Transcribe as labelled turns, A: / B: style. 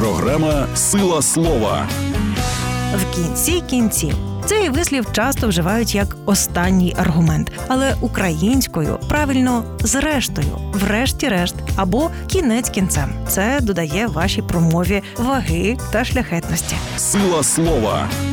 A: Програма «Сила слова».
B: В кінці кінців. Цей вислів часто вживають як останній аргумент, але українською правильно «зрештою», «врешті-решт» або «кінець кінцем». Це додає вашій промові ваги та шляхетності.
A: Сила слова.